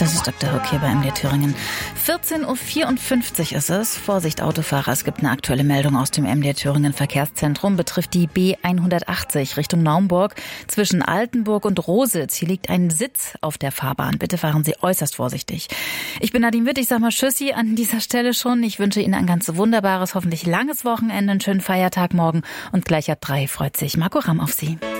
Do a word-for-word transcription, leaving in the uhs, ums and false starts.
Das ist Doktor Huck hier bei M D R Thüringen. vierzehn Uhr vierundfünfzig ist es. Vorsicht Autofahrer, es gibt eine aktuelle Meldung aus dem M D R Thüringen Verkehrszentrum. Betrifft die B hundertachtzig Richtung Naumburg zwischen Altenburg und Rositz. Hier liegt ein Sitz auf der Fahrbahn. Bitte fahren Sie äußerst vorsichtig. Ich bin Nadine Witt, ich sag mal Tschüssi an dieser Stelle schon. Ich wünsche Ihnen ein ganz wunderbares, hoffentlich langes Wochenende, einen schönen Feiertag morgen. Und gleich ab drei freut sich Marco Ramm auf Sie.